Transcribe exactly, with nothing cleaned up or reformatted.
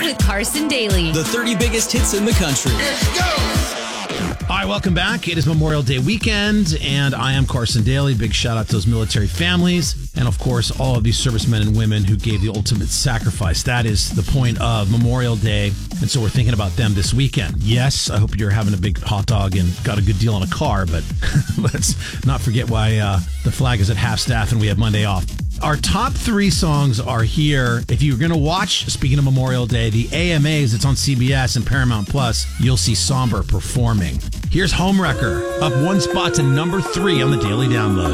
with Carson Daly. The thirty biggest hits in the country. Let's go! All right, welcome back. It is Memorial Day weekend, and I am Carson Daly. Big shout out to those military families, and of course, all of these servicemen and women who gave the ultimate sacrifice. That is the point of Memorial Day, and so we're thinking about them this weekend. Yes, I hope you're having a big hot dog and got a good deal on a car, but let's not forget why uh, the flag is at half-staff and we have Monday off. Our top three songs are here. If you're going to watch, speaking of Memorial Day, the A M As, it's on C B S and Paramount Plus, you'll see Somber performing. Here's Homewrecker, up one spot to number three on the Daily Download.